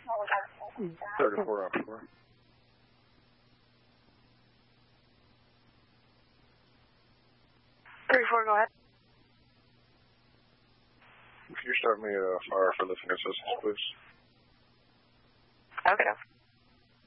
34 on 4. 34, go ahead. Can you start me a fire for listening assistance, please? Okay.